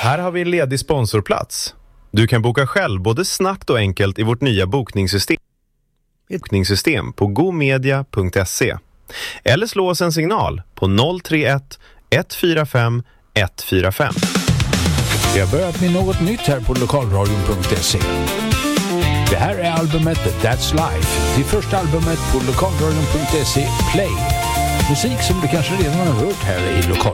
Här har vi en ledig sponsorplats. Du kan boka själv både snabbt och enkelt i vårt nya bokningssystem på gomedia.se. Eller slå oss en signal på 031 145 145. Vi har börjat med något nytt här på lokalradion.se. Det här är albumet That's Life. Det första albumet på lokalradion.se Play. Musik som du kanske redan har hört här i lokal.